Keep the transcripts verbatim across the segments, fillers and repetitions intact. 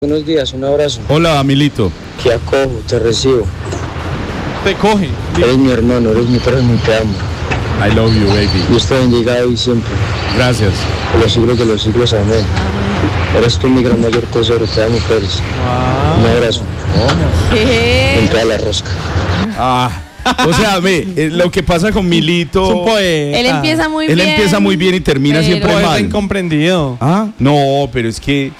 Buenos días, un abrazo. Hola, Milito. Te acojo, te recibo. Te coge. Eres mi hermano, eres mi perro y te amo. I love you, baby. Dios te bendiga hoy siempre. Gracias. Por los siglos de los siglos, amén. Eres tú mi gran mayor tesoro, te amo, Pérez. Wow. Un abrazo. ¿Qué? En toda la rosca. Ah, o sea, ve, eh, lo que pasa con Milito... Es un poeta. Él empieza muy Él bien. empieza muy bien y termina pero- siempre Poeta mal. incomprendido. Ah, no, pero es que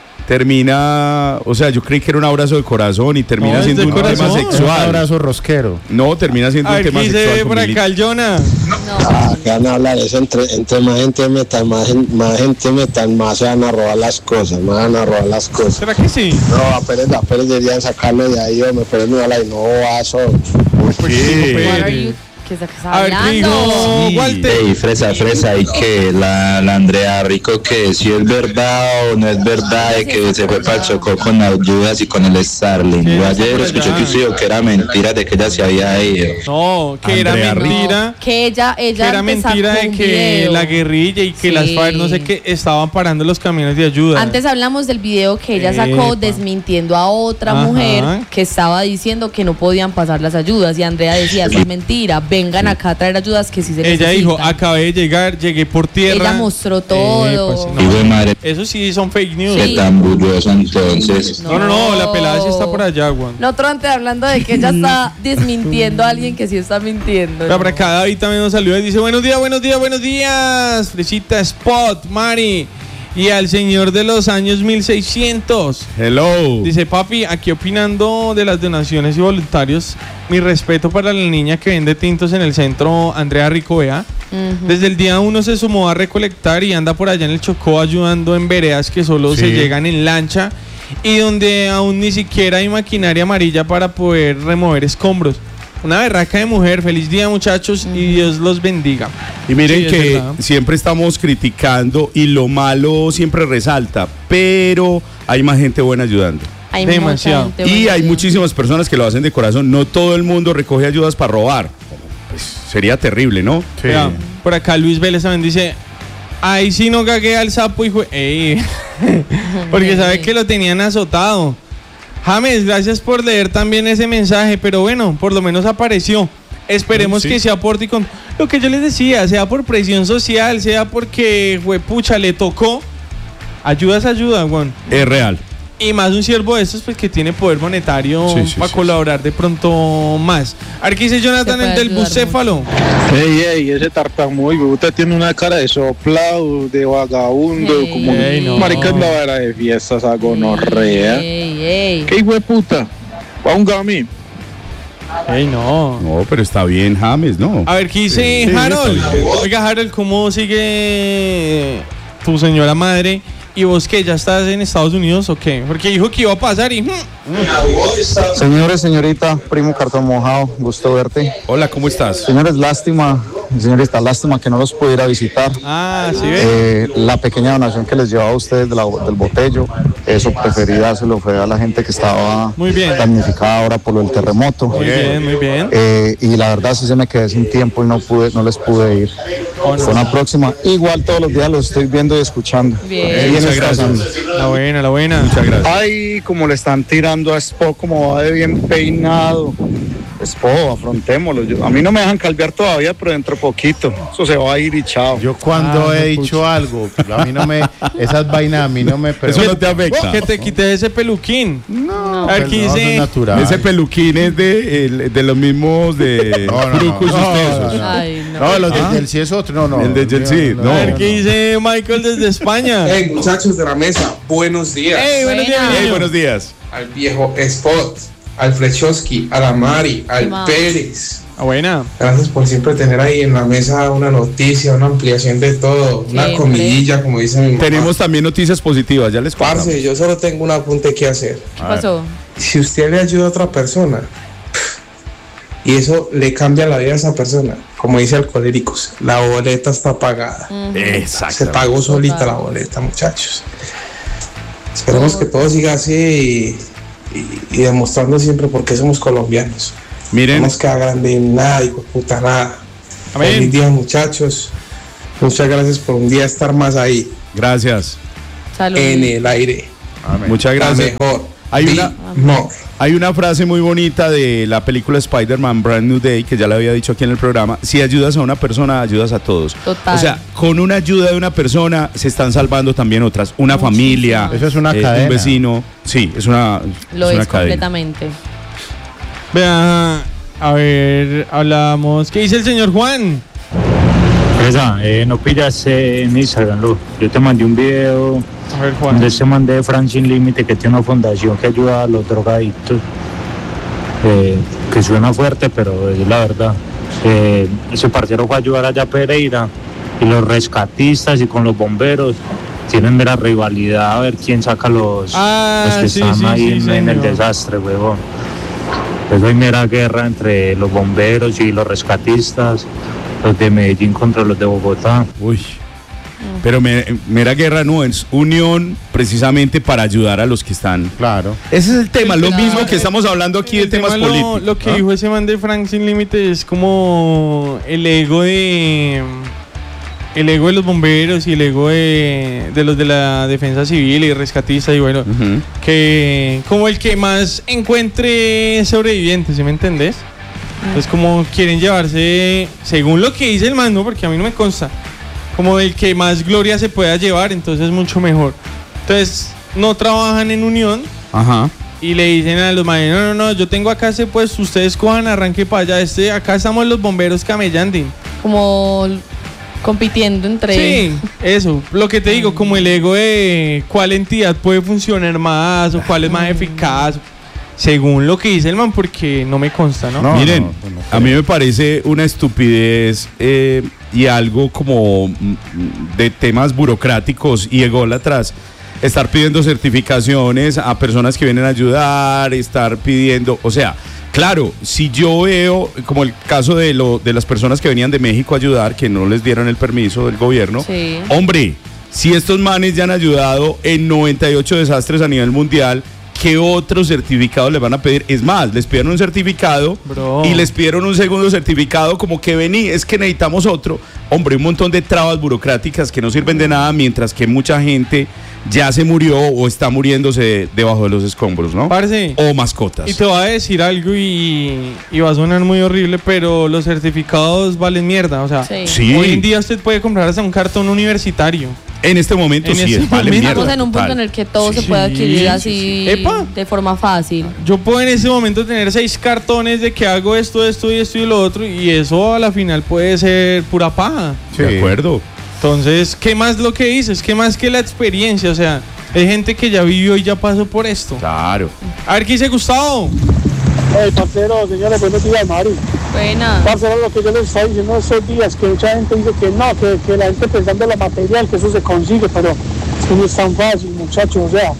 termina, o sea, yo creí que era un abrazo de corazón y termina No, es siendo de un tema corazón. sexual. Un abrazo rosquero. No, termina siendo A un ver, tema ¿qué sexual. dice con por Milito. acá el Jonah? No. Ah, que van a hablar eso, entre, entre más gente metan, más, gen- más gente metan, más se van a robar las cosas, más van a robar las cosas. ¿Será que sí? No, apenas, apenas deberían sacarlo de ahí, hombre, pero no habla y no vaso. ¿Por qué? What are you- ¿Qué está, qué está A ver, ¿qué hablando? dijo Sí. Walter? Ey, fresa, fresa, y que la, la Andrea Rico, que si es verdad o no es verdad, de que se fue para el Chocó con las ayudas y con el Starling. Sí, Yo está ayer por escuché allá. que usted dijo que era mentira de que ella se había ido. No, que era Andrea mentira. Que ella, Que ella era antes mentira sacó de un que video. la guerrilla y que Sí. las F A R no sé qué estaban parando los camiones de ayuda. Antes hablamos del video que ella sacó Epa. desmintiendo a otra Ajá. mujer que estaba diciendo que no podían pasar las ayudas y Andrea decía, eso es mentira, vengan acá a traer ayudas que sí se Ella necesitan. dijo, acabé de llegar, llegué por tierra. Ella mostró todo. Epa, sí, no. Hijo de madre, Eso sí son fake news. qué Sí. tan bulloso entonces. No, no, no, la pelada sí está por allá, Juan. Nosotros antes hablando de que ella está desmintiendo a alguien que sí está mintiendo. Pero por acá David también nos saluda y dice, buenos días, buenos días, buenos días. Fresita Spot, Mari. Y al señor de los años mil seiscientos. Hello. Dice, papi, aquí opinando de las donaciones y voluntarios, mi respeto para la niña que vende tintos en el centro, Andrea Ricovea. Ujú. Desde el día uno se sumó a recolectar y anda por allá en el Chocó ayudando en veredas que solo Sí. se llegan en lancha y donde aún ni siquiera hay maquinaria amarilla para poder remover escombros. Una berraca de mujer. Feliz día, muchachos, y Dios los bendiga. Y miren Sí, es que verdad. siempre estamos criticando y lo malo siempre resalta, pero hay más gente buena ayudando. Hay Demasiado. mucha gente Y buena hay ayuda. muchísimas personas que lo hacen de corazón. No todo el mundo recoge ayudas para robar. Pues sería terrible, ¿no? Vea, por acá Luis Vélez también dice, ahí sí no cagué al sapo, hijo. Ey. Porque sabe que lo tenían azotado. James, gracias por leer también ese mensaje, pero bueno, por lo menos apareció. Esperemos Sí. que se aporte con lo que yo les decía, sea por presión social, sea porque, pucha, le tocó. Ayuda es ayuda, Juan. Es real. Y más un siervo de estos, pues que tiene poder monetario Sí, sí, para sí, colaborar de pronto más. A ver qué dice Jonathan, Se el puede del ayudar bucéfalo. Ey, ey, ese tartamudo, usted tiene una cara de soplado, de vagabundo, Ey. como Ey, no. marica en la vara de fiestas a gonorrea. Ey, ey. ¿Qué hijo de puta? Va un gami. Ey, no. No, pero está bien, James, ¿no? A ver, ¿qué dice Sí, Harold? está bien. Oiga, Harold, ¿cómo sigue tu señora madre? ¿Y vos qué? ¿Ya estás en Estados Unidos o qué? Porque dijo que iba a pasar y... hmm, Señores, señorita, primo cartón mojado, gusto verte. Hola, ¿cómo estás? Señores, lástima, señorita, lástima que no los pudiera visitar. Ah, ¿sí ves? Eh, la pequeña donación que les llevaba a ustedes de la- del botello, eso preferida se lo fue a la gente que estaba Muy bien. damnificada ahora por lo del terremoto. Muy bien, muy bien. Eh, y la verdad sí se me quedé sin tiempo y no pude, no les pude ir. Oh, no. Fue una próxima. Igual todos los días los estoy viendo y escuchando. Bien. Ahí Muchas está gracias. pasando. La buena, la buena. Muchas gracias. Ay, como le están tirando a Spo, como va de bien peinado. Spo, afrontémoslo. Yo- a mí no me dejan calvear todavía, pero dentro de poquito. Eso se va a ir y chao. Yo cuando Ah, he no, dicho algo, a mí no me, esas vainas a mí no me... Eso no te afecta. Que te quité ese peluquín. No, A ver, ¿qué no, dice? eso es natural. Ese peluquín es de, el- de los mismos de No, no, Fruco y no, sus no, tesos. no, no. Ay, no. No, los Ah. del sí es otro, no, no. El de Chelsea, no. A ver, ¿qué dice Michael desde España? Hey, muchachos de la mesa, buenos días. Hey, buenos días, Buena. Hey, niño. buenos días. Al viejo Spot, al Frechowski, a la Mari, al Wow. Pérez. Ah, buena. Gracias por siempre tener ahí en la mesa una noticia, una ampliación de todo, una Siempre. comidilla, como dice mi mamá. Tenemos también noticias positivas, ya les contamos. Parce, yo solo tengo un apunte que hacer. ¿Qué pasó? Si usted le ayuda a otra persona y eso le cambia la vida a esa persona, como dice Alcohólicos, la boleta está pagada. Exacto. Se pagó solita la boleta, muchachos. Esperemos que todo siga así y, y- y demostrando siempre por qué somos colombianos. No Miren, nos queda grande nada, hijo de puta, nada. Amén. Feliz día, muchachos. Muchas gracias por un día estar más ahí, gracias. Salud. en el aire. Amén. Muchas gracias. La mejor. Hay una, no. hay una frase muy bonita de la película Spider-Man Brand New Day, que ya la había dicho aquí en el programa: si ayudas a una persona, ayudas a todos. Total. O sea, con una ayuda de una persona se están salvando también otras. Una Muchísimo. familia, eso es una eh, cadena. Un vecino. Sí, es una, Lo es es, una cadena. completamente. Vea, a ver, hablamos. ¿Qué dice el señor Juan? Esa, eh, no pillas eh, en Instagram, Lu. Yo te mandé un video A ver, Juan. donde se mandé de Fran Sin Límite, que tiene una fundación que ayuda a los drogadictos. Eh, que suena fuerte, pero es la verdad. Eh, ese parcero fue a ayudar allá a Pereira y los rescatistas y con los bomberos tienen mera rivalidad a ver quién saca los, Ah, los que sí, están sí, ahí sí, en, en el señor. desastre, huevón. Eso hay mera guerra entre los bomberos y los rescatistas, los de Medellín contra los de Bogotá. Uy. Pero me- mera guerra no, es unión precisamente para ayudar a los que están. Claro. Ese es el tema, lo Claro. mismo que estamos hablando aquí de El temas tema, lo- políticos. Lo que ¿ah? dijo ese man de Frank Sin Límite es como el ego de. El ego de los bomberos y el ego de, de los de la defensa civil y rescatistas y bueno, Ujú. que como el que más encuentre sobrevivientes, ¿sí me entendés? Entonces como quieren llevarse, según lo que dice el man, ¿no? Porque a mí no me consta, como el que más gloria se pueda llevar, entonces es mucho mejor. Entonces no trabajan en unión Ajá. y le dicen a los manes, no, no, no, yo tengo acá ese puesto, ustedes cojan, arranque para allá, este, acá estamos los bomberos camellando. Como compitiendo entre Sí, eso, lo que te digo, como el ego de cuál entidad puede funcionar más o cuál es más eficaz, según lo que dice el man, porque no me consta, ¿no? No, Miren, no, no, no. a mí me parece una estupidez eh, y algo como mm, de temas burocráticos y ególatras estar pidiendo certificaciones a personas que vienen a ayudar, estar pidiendo, o sea, claro, si yo veo, como el caso de, lo, de las personas que venían de México a ayudar, que no les dieron el permiso del gobierno, Sí. hombre, si estos manes ya han ayudado en noventa y ocho desastres a nivel mundial, ¿qué otro certificado les van a pedir? Es más, les pidieron un certificado Bro. y les pidieron un segundo certificado como que vení, es que necesitamos otro. Hombre, un montón de trabas burocráticas que no sirven de nada, mientras que mucha gente ya se murió o está muriéndose debajo de los escombros, ¿no? Parce, O mascotas. y te voy a decir algo y, y va a sonar muy horrible, pero los certificados valen mierda, o sea, Sí. Sí. hoy en día usted puede comprar hasta un cartón universitario. En este momento En sí, este es vale momento. mierda. Estamos en un punto total. en el que todo se Sí, puede adquirir sí, así sí. Epa. de forma fácil. Yo puedo en ese momento tener seis cartones de que hago esto, esto y esto y lo otro, y eso a la final puede ser pura paja. Sí. De acuerdo. Entonces, ¿qué más lo que dices? ¿Qué más que la experiencia? O sea, hay gente que ya vivió y ya pasó por esto. Claro. A ver, ¿qué dice Gustavo? Hey, parcero, señores, buenos días, Mari. Buena. Parcero, lo que yo les estaba diciendo estos días, que mucha gente dice que no, que, que la gente pensando en lo material, que eso se consigue, pero es que no es tan fácil, muchachos. O sea,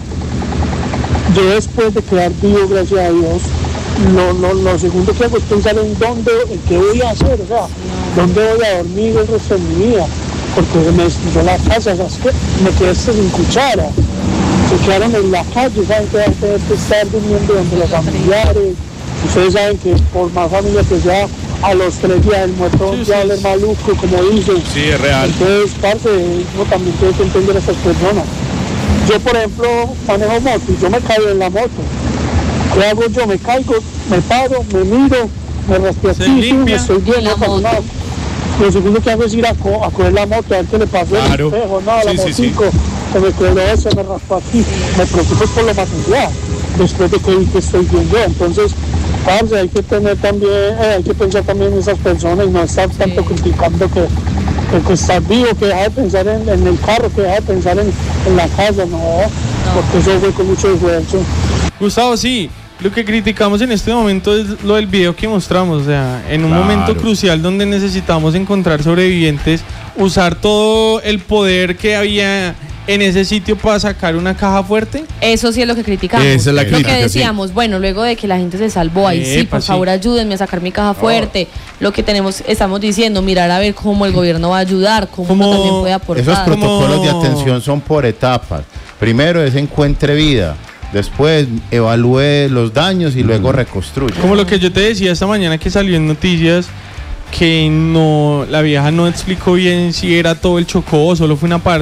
yo después de quedar vivo, gracias a Dios, lo, lo, lo segundo que hago es pensar en dónde, en qué voy a hacer, o sea, dónde voy a dormir el resto de mi vida, porque me destruyó la casa, ¿sabes qué? Me quedé sin cuchara, se quedaron en la calle, saben que van a tener que estar durmiendo donde los familiares. Ustedes saben que por más familia que sea, a los tres días el muerto Sí, ya sí. va maluco, como dicen. Sí, es real. Entonces, parte uno también tiene que entender a estas personas. Yo, por ejemplo, manejo moto y yo me caigo en la moto. ¿Qué hago yo? Me caigo, me paro, me miro, me raspeo Se aquí, sí, limpia. me estoy bien, Y la no pasa moto. nada. Lo segundo que hago es ir a, co a coger la moto, a ver qué le pasó al Claro. espejo, no, la Sí, sí, sí. motico, se me quedó eso, me raspó aquí. Me preocupo por lo material, después de que vi que estoy bien yo. Entonces, parce, hay que tener también, eh, hay que pensar también en esas personas y no estar tanto criticando que, que, que estás vivo, que deja de pensar en, en el carro, que deja de pensar en, en la casa, no, porque eso fue con mucho esfuerzo. Gustavo, sí. Lo que criticamos en este momento es lo del video que mostramos, o sea, en un Claro. momento crucial donde necesitamos encontrar sobrevivientes, usar todo el poder que había en ese sitio para sacar una caja fuerte. Eso sí es lo que criticamos. Esa es la lo crítica, que sí. decíamos, bueno, luego de que la gente se salvó, ahí sí, Epa, por sí. favor ayúdenme a sacar mi caja fuerte. Lo que tenemos, estamos diciendo, mirar a ver cómo el gobierno va a ayudar, cómo Como uno también puede aportar. Esos protocolos de Como- atención son por etapas. Primero es encuentre vida, después evalúe los daños y luego reconstruye. Como lo que yo te decía esta mañana que salió en noticias, que no, la vieja no explicó bien si era todo el Chocó o solo fue una parte,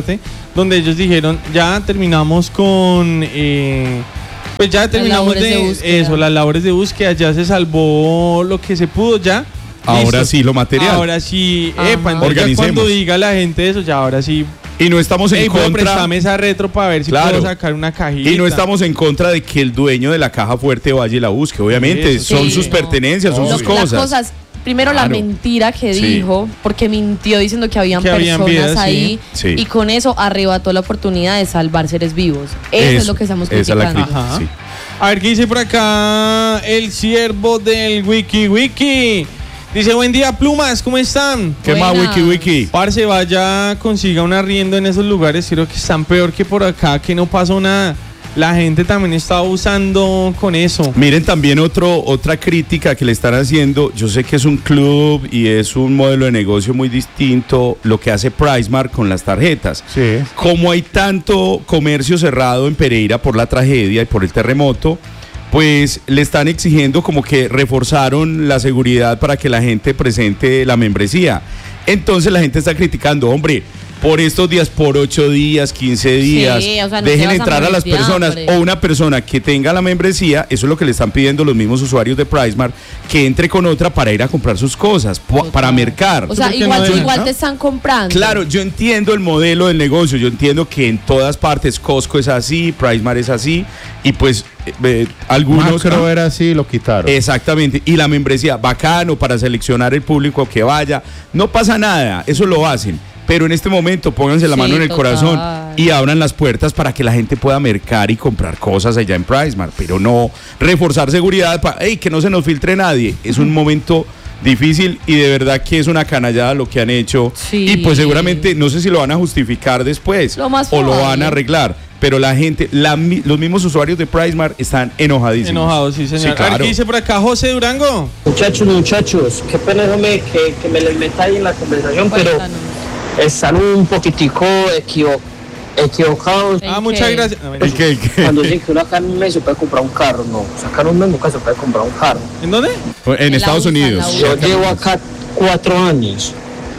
donde ellos dijeron, ya terminamos con... Eh, pues ya terminamos labores de, de búsqueda. eso, las labores de búsqueda, ya se salvó lo que se pudo ya. Ahora Listo. sí, lo material. Ahora sí, Ajá. epa, entonces ya Organicemos. cuando diga la gente eso, ya ahora sí. Y no estamos en Ey, voy a contra. prestarme esa retro para ver si Claro. puedo sacar una cajita. Y no estamos en contra de que el dueño de la caja fuerte vaya y la busque. Obviamente, Eso, son sí, sus no. pertenencias, son Lo- sus las cosas. primero la Claro. mentira que Sí. dijo, porque mintió diciendo que habían Que habían personas vidas, ahí sí. Sí. y con eso arrebató la oportunidad de salvar seres vivos. Eso, es lo que estamos esa es la criticando. crítica, Ajá. sí. A ver qué dice por acá el siervo del Wiki Wiki. Dice, buen día, plumas, ¿cómo están? ¿Qué más, Buenas. Wiki Wiki? Parce, vaya, consiga un arriendo en esos lugares. Creo que están peor que por acá, que no pasó nada. La gente también está abusando con eso. Miren también otro, otra crítica que le están haciendo. Yo sé que es un club y es un modelo de negocio muy distinto lo que hace PriceMart con las tarjetas. Sí. Como hay tanto comercio cerrado en Pereira por la tragedia y por el terremoto, pues le están exigiendo como que reforzaron la seguridad para que la gente presente la membresía. Entonces la gente está criticando, hombre, por estos días, por ocho días, quince días, Sí, o sea, no te dejen vas a entrar a las morir de personas hambre. o una persona que tenga la membresía, eso es lo que le están pidiendo los mismos usuarios de PriceMart, que entre con otra para ir a comprar sus cosas, po- para mercar. O sea, ¿Por qué igual, no dejan, igual no? te están comprando. Claro, yo entiendo el modelo del negocio, yo entiendo que en todas partes Costco es así, PriceMart es así, y pues eh, eh, algunos... Macro era así, lo quitaron. Exactamente, y la membresía, bacano para seleccionar el público que vaya, no pasa nada, eso lo hacen, pero en este momento pónganse la Sí, mano en el total. corazón y abran las puertas para que la gente pueda mercar y comprar cosas allá en PriceMart, pero no reforzar seguridad para hey, que no se nos filtre nadie, es un momento difícil y de verdad que es una canallada lo que han hecho Sí. y pues seguramente no sé si lo van a justificar después Lo más o lo probable. van a arreglar, pero la gente, la mi- los mismos usuarios de PriceMart están enojadísimos. Enojados, sí, señor. Sí, A ver claro. qué dice por acá José Durango. Muchachos, muchachos, qué pena déjame que, que me les meta ahí en la conversación, pero Cuéntanos. están un poquitico equivo- equivocados. Ah, ¿En muchas qué? gracias. No, ¿El qué, el qué? Cuando dicen que uno acá en un mes se puede comprar un carro, no, acá en un mes nunca se puede comprar un carro. ¿En dónde? En la Estados usan, Unidos. la Yo llevo acá cuatro años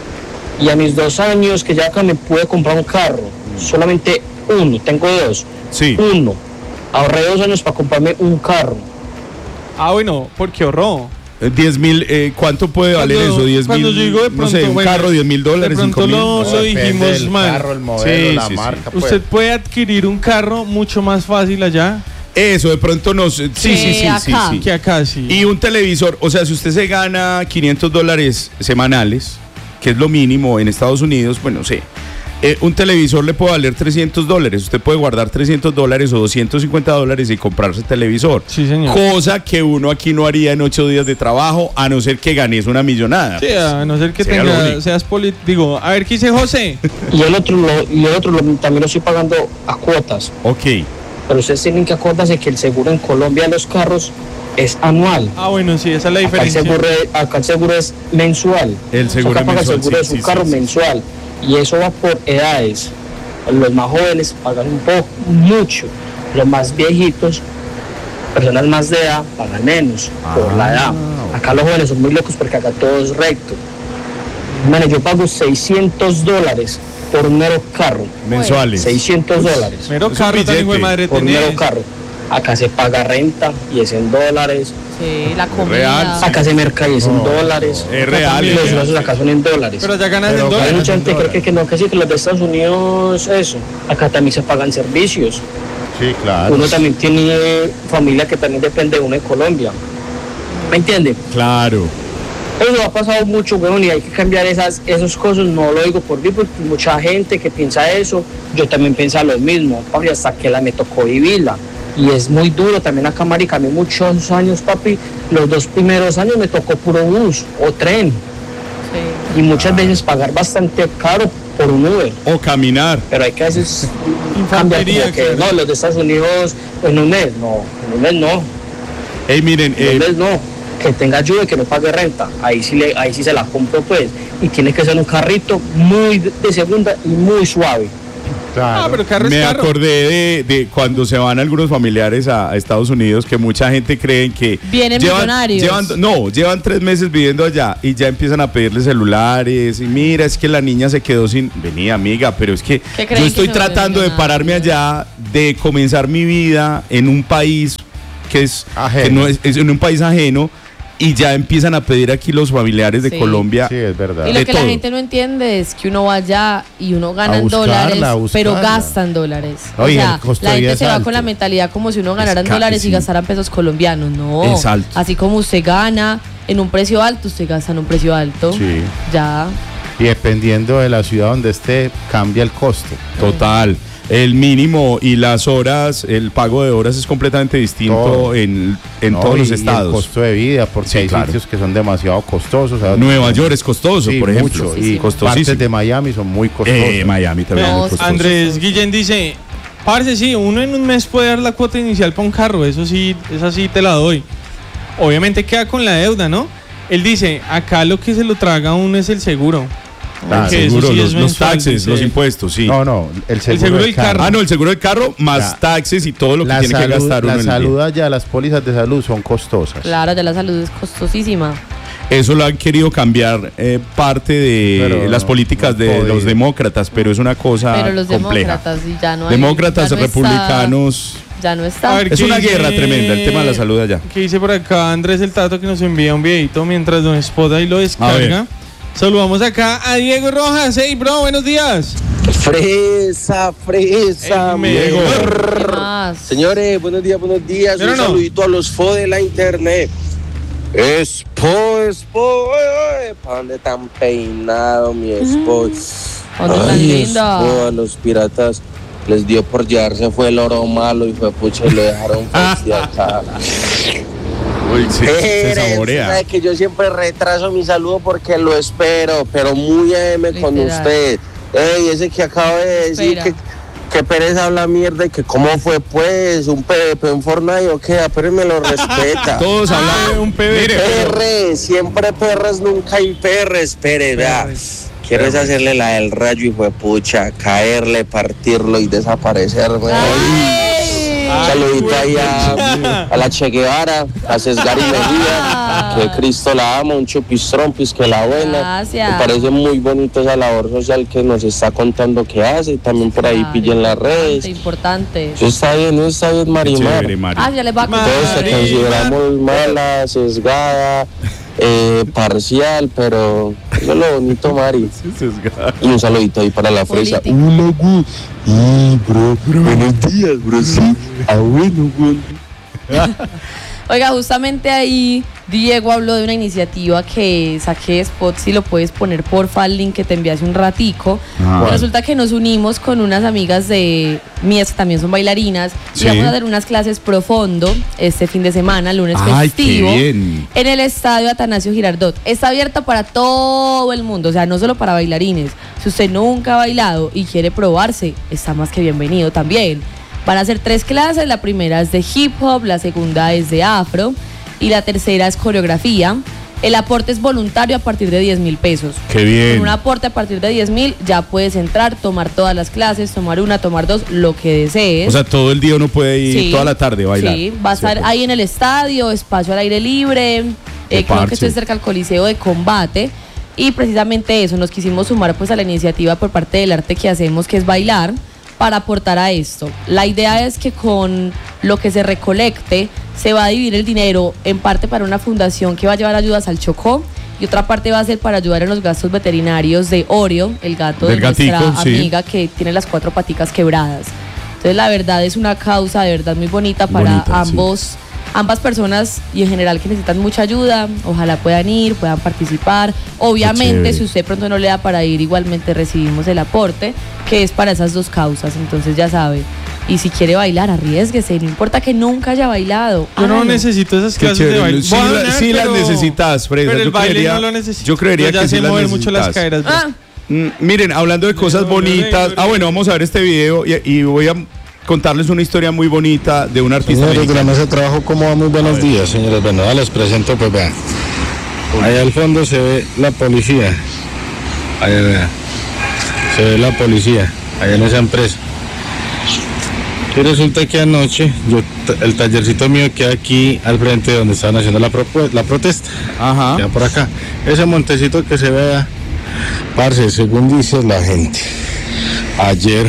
y a mis dos años que ya acá me pude comprar un carro, solamente uno, tengo dos, Sí. uno, ahorré dos años para comprarme un carro. Ah, bueno, porque ahorró. diez mil, eh, ¿cuánto puede valer Cuando- eso? diez cuando mil, yo digo de no sé, pronto, un bueno, carro, diez mil dólares, de pronto cinco mil. lo- No, lo depende dijimos del mal. carro, el modelo, Sí, la sí, sí. marca. pues. Usted puede adquirir un carro mucho más fácil allá Eso, de pronto nos... Sí, sí, sí, sí, acá. sí. que acá, sí. Y un televisor, o sea, si usted se gana quinientos dólares semanales, que es lo mínimo en Estados Unidos, bueno, sí. Eh, un televisor le puede valer trescientos dólares. Usted puede guardar trescientos dólares o doscientos cincuenta dólares y comprarse televisor. Sí, señor. Cosa que uno aquí no haría en ocho días de trabajo, a no ser que ganes una millonada. Sí, a no ser que Sería lo tenga, único. seas político. Digo, a ver qué dice José. Y el otro, lo, y el otro lo- también lo estoy pagando a cuotas. Ok. Pero ustedes tienen que acordarse que el seguro en Colombia de los carros es anual. Ah, bueno, sí, esa es la Acá el, diferencia. seguro, acá el seguro es mensual. El seguro Acá paga el mensual, seguro de sí, su sí, carro sí, sí. mensual. Y eso va por edades. Los más jóvenes pagan un poco, mucho. Los más viejitos, personas más de edad, pagan menos por la edad. Acá los jóvenes son muy locos porque acá todo es recto. Bueno, yo pago seiscientos dólares por un mero carro. Mensuales. seiscientos dólares. Mero Es un carro también, billete. güey, madre, Por un tenés. mero carro. Acá se paga renta y es en dólares. Sí, la comida. Real, sí. Acá se merca y es en dólares. Es real, Los es real. negocios acá son en dólares. Pero ya ganas Pero en Hay dólares. mucha gente que cree que, que no, que sí, que los de Estados Unidos, eso. Acá también se pagan servicios. Sí, claro. Uno también tiene familia que también depende de uno de Colombia. ¿Me entiende? Claro. Eso ha pasado mucho, weón, y hay que cambiar esas, esos cosas. No lo digo por mí, porque mucha gente que piensa eso, yo también pienso lo mismo, papi, hasta que la me tocó vivirla. Y es muy duro también acá, marica, a mí muchos años, papi, los dos primeros años me tocó puro bus o tren. Sí. Y muchas veces pagar bastante caro por un Uber. O caminar. Pero hay que a veces cambiar como Infantería, que, claro. no, los de Estados Unidos en un mes, no, en un mes no, Hey, miren, en eh, un mes no, que tenga ayuda y que no pague renta, ahí sí, le, ahí sí se la compro pues, y tiene que ser un carrito muy de de segunda y muy suave. Ah, pero carro es Me carro. acordé de, de cuando se van algunos familiares a, a Estados Unidos, que mucha gente cree que Vienen millonarios. llevan, no, llevan tres meses viviendo allá y ya empiezan a pedirle celulares y mira, es que la niña se quedó sin... Venía, amiga, pero es que ¿Qué creen yo estoy que se vuelven tratando de pararme allá, de comenzar mi vida en un país que es, Ajeno. que no es, es en un país ajeno. Y ya empiezan a pedir aquí los familiares de Sí. Colombia. Sí, es verdad. Y lo de que todo. la gente no entiende es que uno va allá y uno gana A en buscarla, dólares, a buscarla. pero gasta en dólares. Oye, o sea, el costo la de vida gente es se va alto. con la mentalidad como si uno ganara en ca- dólares sí. y gastara en pesos colombianos. No. Es alto. Así como usted gana en un precio alto, usted gasta en un precio alto. Sí. Ya. Y dependiendo de la ciudad donde esté, cambia el costo. Total. El mínimo y las horas, el pago de horas es completamente distinto Todo. en, en No, todos y- los y estados. el costo de vida, porque Sí, hay claro. sitios que son demasiado costosos. ¿sabes? Nueva York es costoso, Sí, por ejemplo. mucho. Sí, Y sí. Costosísimo. partes de Miami son muy costosas. Eh, Miami también es muy costoso. Andrés Guillén dice, parce, sí, uno en un mes puede dar la cuota inicial para un carro, eso sí, esa sí te la doy. Obviamente queda con la deuda, ¿no? Él dice, acá lo que se lo traga a uno es el seguro. Ah, Porque eso seguro, sí los, es los mensual, taxes, dice los él. impuestos, sí. No, no, el seguro, seguro del del carro. Ah, no, el seguro del carro más Ya. taxes y todo lo que La tiene que salud- gastar uno La en el salud día. allá, las pólizas de salud son costosas. Claro, ya la salud es costosísima. Eso lo han querido cambiar eh, parte de Pero las no, políticas no de podido. los demócratas, pero es una cosa Pero los compleja. demócratas y ya no hay. Demócratas, ya no está- republicanos. ya no está. A ver, Es ¿qué una dice- guerra tremenda el tema de la salud allá. ¿Qué dice por acá Andrés el Tato que nos envía un videito mientras Don Spot ahí lo descarga? Saludamos acá a Diego Rojas. Hey, bro, buenos días. Fresa, fresa, Ey, Diego. ¿Qué más? Señores, buenos días, buenos días. Pero Un no. saludito a los F O de la internet. Expo, expo, ¿para dónde tan peinado, mi expo? ¿Dónde tan linda? Expo, a los piratas les dio por llevarse fue el oro malo y fue pucha y lo dejaron de acá. Uy, sí, se Pérez, saborea. sabe que yo siempre retraso mi saludo porque lo espero, pero muy M con Literal. usted. Ey, ese que acaba de decir Espera. que, que Pérez habla mierda y que cómo fue pues, un P V P en Fortnite o qué, a Pérez me lo respeta. Todos hablan de un P V P. Pérez, siempre perres, nunca hay perres, Pérez, vea. Quiero es hacerle la del rayo y fue pucha, caerle, partirlo y desaparecerme. Un saludito ahí a, a la Che Guevara, a Sesgari Mejía, que Cristo la ama, un chupistrompis, que la buena. Gracias. Me parece muy bonito esa labor social que nos está contando que hace, y también por ahí Claro, pillen las redes. Importante. Eso está bien, eso está bien, Marimar. Chévere, Mari. Ah, ya les va a contar. Todos te Marimar. consideramos mala, sesgada, eh, parcial, pero eso es lo bonito, Mari. Y un saludito ahí para la fresa. Político. Hola, güey. Y, bro, buenos días, bro. Sí. Ah, bueno, güey. Oiga, justamente ahí Diego habló de una iniciativa que saqué de Spot, si lo puedes poner porfa al link que te envié hace un ratico. Ah. Y resulta que nos unimos con unas amigas de mías que también son bailarinas Sí. y vamos a hacer unas clases pro fondo este fin de semana, lunes Ay, qué festivo, bien. en el estadio Atanasio Girardot. Está abierta para todo el mundo, o sea, no solo para bailarines. Si usted nunca ha bailado y quiere probarse, está más que bienvenido también. Van a ser tres clases, la primera es de hip hop, la segunda es de afro y la tercera es coreografía. El aporte es voluntario a partir de diez mil pesos. Qué bien. Con un aporte a partir de diez mil ya puedes entrar, tomar todas las clases, tomar una, tomar dos, lo que desees. O sea, todo el día uno puede ir, Sí, toda la tarde a bailar. Sí, va a estar ¿cierto? ahí en el estadio, espacio al aire libre. Eh, Qué creo parche. que estoy cerca al Coliseo de Combate. Y precisamente eso, nos quisimos sumar pues a la iniciativa por parte del arte que hacemos, que es bailar, para aportar a esto. La idea es que con lo que se recolecte se va a dividir el dinero en parte para una fundación que va a llevar ayudas al Chocó y otra parte va a ser para ayudar en los gastos veterinarios de Oreo, el gato Del de nuestra gatico, sí. amiga que tiene las cuatro paticas quebradas. Entonces la verdad es una causa de verdad muy bonita para Bonita, sí. ambos, ambas personas y en general que necesitan mucha ayuda. Ojalá puedan ir, puedan participar. Obviamente chévere. si usted pronto no le da para ir, igualmente recibimos el aporte que es para esas dos causas, entonces ya sabe. Y si quiere bailar, arriésguese, no importa que nunca haya bailado. Yo no hágalo. necesito esas Qué clases de chévere. baile. Sí, Voy a la- donar, sí las pero- necesitas, Fresa. Pero el Yo baile creería- no lo necesito. yo creería ya que sé sí las mover mucho las necesitas. caderas. Ah, Mm, miren, hablando de cosas bonitas. Ah, bueno, vamos a ver este video y, y voy a contarles una historia muy bonita de un artista Señores de la mexicano. mesa de trabajo, ¿cómo va? Muy buenos días, señores. Bueno, ya les presento, pues vean. Allá al fondo se ve la policía. Allá vean. Se ve la policía. allá en esa empresa. Y resulta que anoche, yo, el tallercito mío queda aquí al frente de donde estaban haciendo la, propu- la protesta. Ajá. Queda por acá. Ese montecito que se vea, parce, según dice la gente, ayer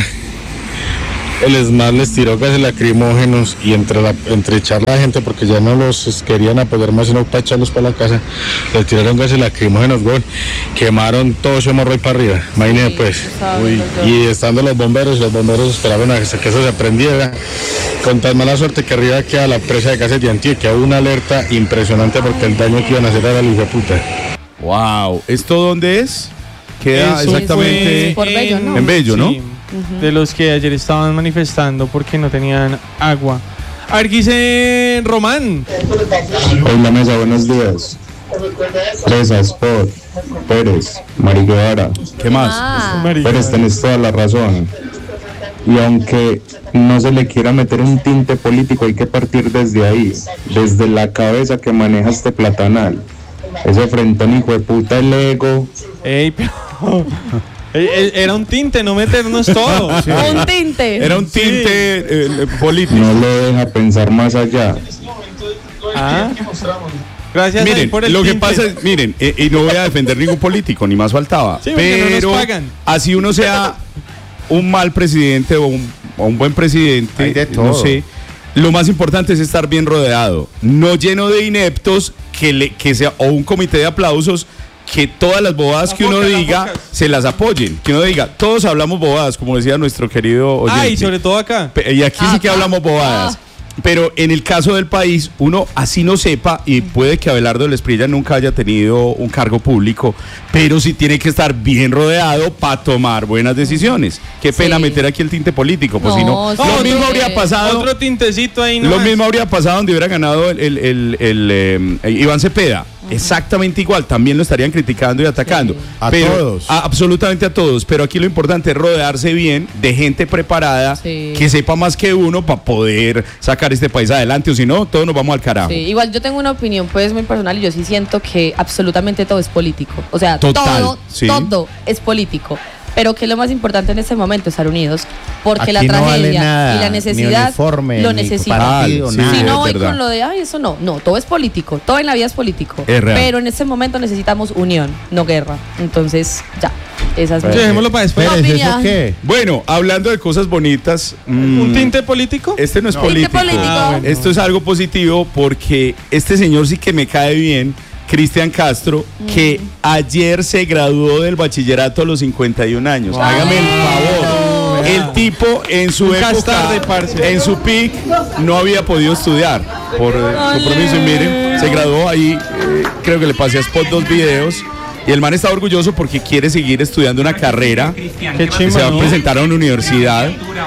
el ESMAD les tiró gases lacrimógenos y entre, la, entre echar la gente, porque ya no los querían apoyar más, sino para echarlos para la casa, les tiraron gases lacrimógenos, gol, quemaron todo ese morro y para arriba, imagínense sí, pues. Uy. Y estando los bomberos, los bomberos esperaban a que eso se prendiera, con tan mala suerte que arriba queda la presa de gases de Antioquia, una alerta impresionante porque el daño que iban a hacer era el hijo de puta. Wow, ¿esto dónde es? Queda Eso exactamente por Bello, ¿no? en Bello, ¿no? Sí. De los que ayer estaban manifestando porque no tenían agua. A ver, ¿qué dice Román? Hola mesa, buenos días. Presa, Sport, Pérez, Mari Guevara. ¿Qué más? Ah. Pérez, tenés toda la razón. Y aunque no se le quiera meter un tinte político, hay que partir desde ahí, desde la cabeza que maneja este platanal. Ese frentón hijo de puta, el ego. Ey, pero... Era un tinte, no meternos todo. Sí. Un tinte. Era un tinte sí. eh, político. No lo deja pensar más allá. Ah. Gracias miren, por el lo tinte. que pasa es, miren, eh, y no voy a defender ningún político, ni más faltaba. Sí, pero no nos pagan. Así uno sea un mal presidente o un, o un buen presidente, hay de todo. No sé. Lo más importante es estar bien rodeado, no lleno de ineptos que, le, que sea o un comité de aplausos que todas las bobadas la que uno boca, diga se las apoyen, que uno diga, todos hablamos bobadas, como decía nuestro querido oyente. Ah, y sobre todo acá. Y aquí sí que hablamos bobadas. Pero en el caso del país, uno así no sepa, y puede que Abelardo Esprilla nunca haya tenido un cargo público, pero sí tiene que estar bien rodeado para tomar buenas decisiones. Qué pena Sí. meter aquí el tinte político, pues si no, No, sí. lo mismo Otro- habría pasado. Otro tintecito ahí, Lo nomás. mismo habría pasado donde hubiera ganado el, el, el, el, eh, Iván Cepeda. Exactamente igual, también lo estarían criticando y atacando. Sí. A Pero- todos. a- absolutamente a todos. Pero aquí lo importante es rodearse bien de gente preparada Sí. que sepa más que uno para poder sacar este país adelante. O si no, todos nos vamos al carajo. Sí, igual yo tengo una opinión pues muy personal y yo sí siento que absolutamente todo es político. O sea, Total, todo, sí. todo es político. Pero que lo más importante en este momento es estar unidos. Porque Aquí la no tragedia vale nada, y la ni necesidad uniforme, lo ni necesitan. partido, Sí, nada. Si no es voy verdad. con lo de, ay, eso no. No, todo es político. Todo en la vida es político. Es real. Pero en este momento necesitamos unión, no guerra. Entonces, ya. Esas Sí, dejémoslo para después. Pérez, ¿eso Opinión. qué? Bueno, hablando de cosas bonitas. mm, ¿Un tinte político? Este no es No. político. Tinte político. Ah, bueno. Esto es algo positivo porque este señor sí que me cae bien, Cristian Castro, que ayer se graduó del bachillerato a los cincuenta y un años. Ay, Hágame el favor. El tipo en su Nunca es época, tarde, parce. en su pic, no había podido estudiar por eh, compromiso. Y miren, se graduó ahí, eh, creo que le pasé a Spot dos videos. Y el man está orgulloso porque quiere seguir estudiando una carrera. Qué Se chimba, va a ¿no? presentar a una universidad.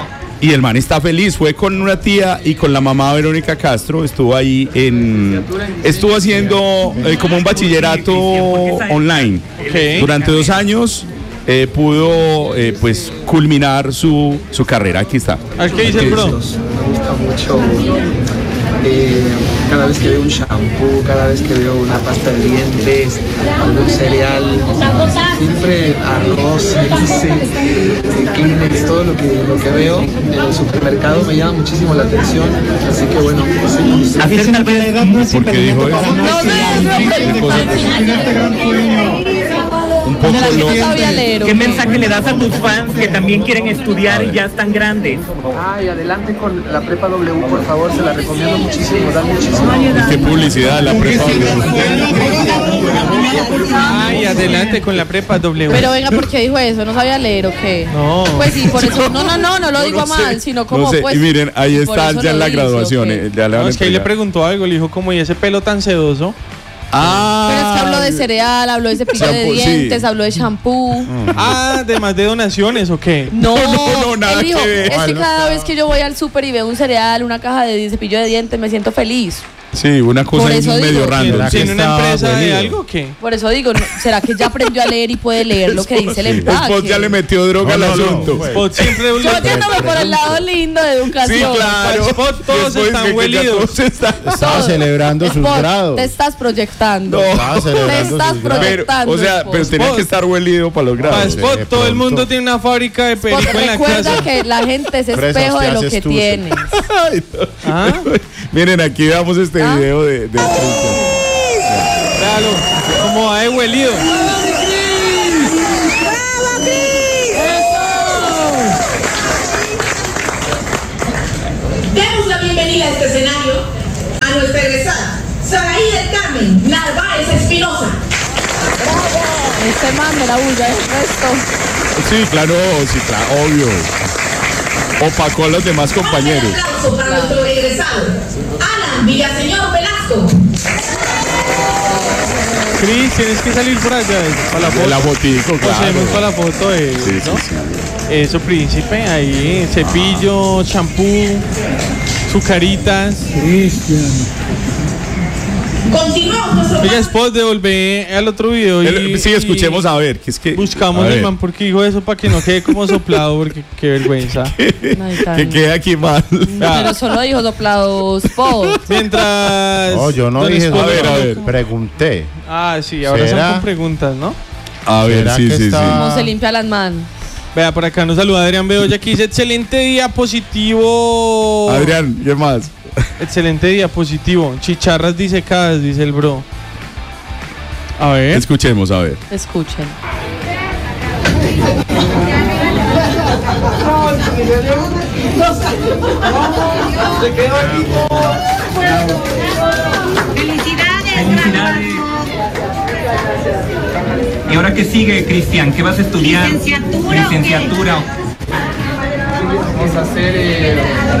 Y el man está feliz, fue con una tía y con la mamá Verónica Castro, estuvo ahí en... Estuvo haciendo eh, como un bachillerato online. Ok. Durante dos años eh, pudo eh, pues culminar su, su carrera. Aquí está. A ver, ¿qué dice el bro? Me gusta mucho eh, cada vez que veo un shampoo, cada vez que veo una pasta de dientes, algún cereal, siempre arroz, leche, eh, Kleenex, todo lo que, lo que veo en el supermercado me llama muchísimo la atención, así que bueno, pues, sí, Hacer tal vez ¿Por qué dijo eso? ¿Qué cosa? Un poco lo... ¿Qué mensaje le das a tus fans que también quieren estudiar y ya están grandes? Ay, adelante con la prepa W, por favor, se la recomiendo muchísimo, da muchísimo. Qué publicidad la prepa. Ay, adelante con la prepa W. Pero venga, ¿por qué dijo eso? ¿No sabía leer o qué? No. Pues sí, por eso. No, no, no, no lo digo a No sé, mal, sino como no sé. pues. Y miren, ahí por está eso ya en lo la dice, graduación. ¿o eh, qué? ya le van No, a es que ahí le entregar. preguntó algo, le dijo como, ¿y ese pelo tan sedoso? Ah, Pero es que habló de cereal, habló de cepillo de Shampoo, sí. dientes, habló de shampoo. Ah, además de donaciones, ¿o qué? No, no, no, nada él dijo, que ver. es que No cada estaba. vez que yo voy al súper y veo un cereal, una caja de cepillo de dientes, me siento feliz. Sí, una cosa Por ahí eso medio digo, random. ¿Tiene una estaba empresa de huelido? algo o qué? Por eso digo, no, ¿será que ya aprendió a leer y puede leer lo que dice el empaque? Spot ya le metió droga No, al no, no, asunto. pues. Spot siempre Yo le- yéndome por el lado lindo de Sí, educación. claro. Spot, todos Después están de que ya huelidos. todos están- Estaba celebrando sus Spot, grados. te estás proyectando. No. Estaba Te celebrando estás sus grados. Pero, proyectando. o sea, Spot. pero tenía que estar huelido para los Para grados. Spot, de todo el pronto. mundo tiene una fábrica de Spot, perico en la recuerda casa. que la gente es Fresas, espejo te de lo haces que tuyo. tienes. Ay, no. ¿Ah? Miren, aquí damos este ¿Ah? video de, de Claro, como va de huelido. Demos la bienvenida a este escenario a nuestra egresada, Saraí del Carmen Narváez Espinosa. Este man me la bulla del resto. Sí, claro, sí, claro, obvio. Opacó a los demás compañeros. Un aplauso para nuestro egresado, Alan Villaseñor Velasco. Cris, tienes que salir por allá para la foto. De la fotico, claro. Pasemos para la foto de Sí, sí, ¿no? sí. Eso, príncipe, ahí, cepillo, champú, su caritas. Continuamos nuestro Oiga, Spot, devolvé al otro video y, El- sí, escuchemos a ver, que es que buscamos a el ver. man porque dijo eso para que no quede como soplado, porque qué vergüenza. Ay, tan- que quede aquí mal. Pero solo dijo soplado Spot. Mientras. No, yo no Don dije Spot eso. A ver, a ver. Pregunté. Ah, sí, ahora ¿Será? son con preguntas, ¿no? A ver, ¿Será sí, que sí, está- sí. ¿Cómo se limpia las manos? Vea, por acá nos saluda Adrián Bedoya que dice: excelente día positivo. Adrián, ¿qué más? Excelente día positivo. Chicharras disecadas, dice el bro. A ver. Escuchemos, a ver. Escuchen. Felicidades. ¿Y ahora qué sigue, Cristian? ¿Qué vas a estudiar? Licenciatura. Licenciatura. Vamos a hacer eh,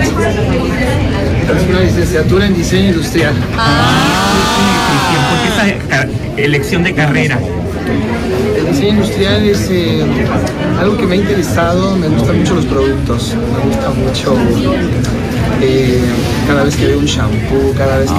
una licenciatura en diseño industrial. Cristian, ¿por qué esa ca- elección de carrera? El diseño industrial es eh, algo que me ha interesado, me gustan mucho los productos, me gusta mucho eh, cada vez que veo un shampoo, cada vez que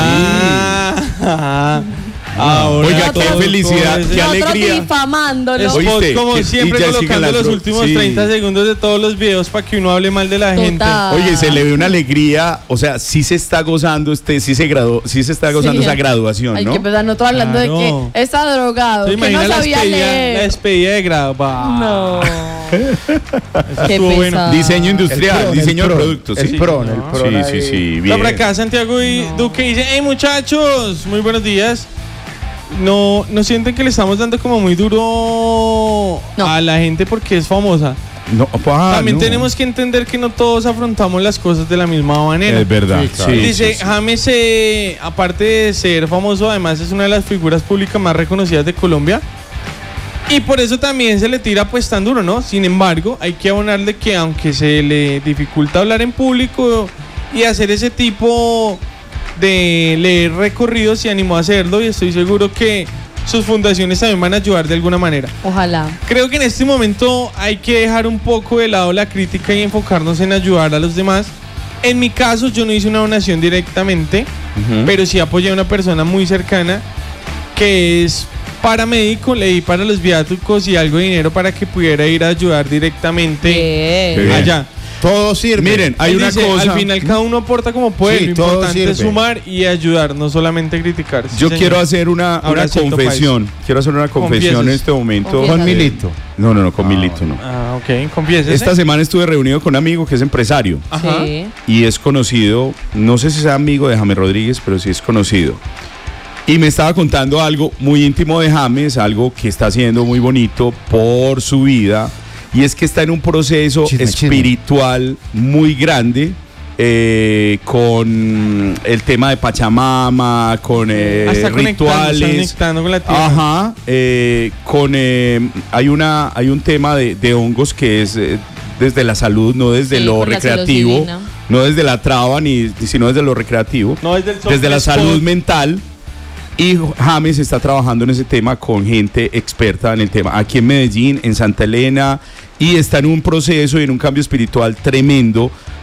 Ah, ahora Oiga, qué todo- felicidad, todo ese- qué Nosotros alegría. difamándolo. Spot, Oíste, como que- siempre, y ya siguen colocando las los dro- últimos sí. treinta segundos de todos los videos para que uno hable mal de la gente. Total. Oye, se le ve una alegría, o sea, sí se está gozando este, sí se graduó, sí se está gozando Sí. esa graduación, Hay ¿no? que empezar nosotros hablando Claro. de que está drogado, ¿Se que no imagina la sabía despedida, la leer. despedida de grado? Bah. No. Eso Qué estuvo bueno. pesado. Diseño industrial, El PRON, diseño el de PRON, productos. el sí. PRON, el PRON Sí, ahí. sí, sí, No, bien. por acá Santiago y Duque dice: hey muchachos, muy buenos días. No, no sienten que le estamos dando como muy duro a la gente porque es famosa. No, pa, También no. tenemos que entender que no todos afrontamos las cosas de la misma manera. Es verdad. Sí, claro. sí, Dice, sí, sí. James, eh, aparte de ser famoso, además es una de las figuras públicas más reconocidas de Colombia. Y por eso también se le tira pues tan duro, ¿no? Sin embargo, hay que abonarle que aunque se le dificulta hablar en público y hacer ese tipo de leer recorridos, se animó a hacerlo y estoy seguro que sus fundaciones también van a ayudar de alguna manera. Ojalá. Creo que en este momento hay que dejar un poco de lado la crítica y enfocarnos en ayudar a los demás. En mi caso, yo no hice una donación directamente, Ujú. pero sí apoyé a una persona muy cercana que es paramédico, le di para los viáticos y algo de dinero para que pudiera ir a ayudar directamente Bien. Qué bien. allá. Todo sirve. Miren, hay Él una dice, cosa. al final cada uno aporta como puede, Sí, lo todo importante es sirve. sumar y ayudar, no solamente criticar. Sí, Yo señor. quiero hacer una, una Abracito, confesión. Quiero hacer una confesión Confieses. en este momento. Confiesa. Con Milito. No, no, no, con Milito no. Ah, ok, confiésese. Esta semana estuve reunido con un amigo que es empresario Ajá. Sí. y es conocido, no sé si sea amigo de James Rodríguez, pero sí es conocido. Y me estaba contando algo muy íntimo de James, algo que está haciendo muy bonito por su vida, y es que está en un proceso Chisme, chisme. espiritual muy grande, eh, con el tema de Pachamama, con eh, Ah, está conectando, está rituales. conectando con la tierra. Ajá, eh, con eh, hay una hay un tema de, de hongos que es eh, desde la salud, no desde Sí, lo con la recreativo, psilocibina. no desde la traba ni sino desde lo recreativo, No, desde el desde la Spot. salud mental. Y James está trabajando en ese tema con gente experta en el tema aquí en Medellín, en Santa Elena, y está en un proceso y en un cambio espiritual tremendo